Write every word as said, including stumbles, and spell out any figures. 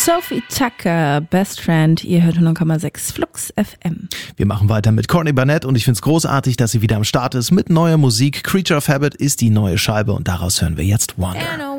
Sophie Tucker, Best Friend, ihr hört hundert Komma sechs Flux F M. Wir machen weiter mit Courtney Barnett und ich find's großartig, dass sie wieder am Start ist mit neuer Musik. Creature of Habit ist die neue Scheibe und daraus hören wir jetzt Wonder.